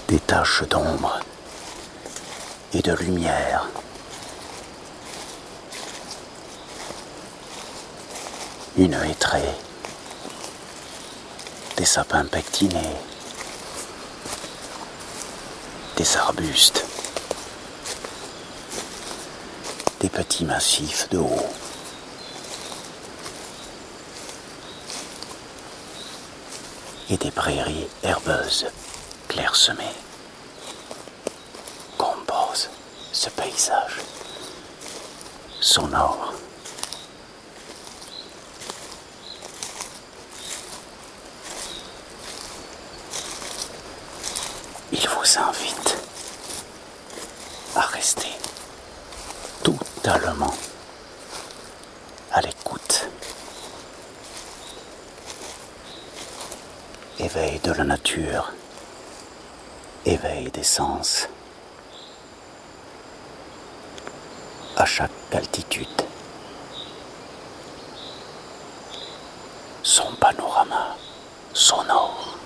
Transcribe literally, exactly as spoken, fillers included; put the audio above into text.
des taches d'ombre et de lumière. Une hêtraie, des sapins pectinés, des arbustes, des petits massifs de haut. Et des prairies herbeuses clairsemées composent ce paysage sonore. Il vous invite à rester totalement à l'écoute. Éveil de la nature, éveil des sens. À chaque altitude, son panorama sonore.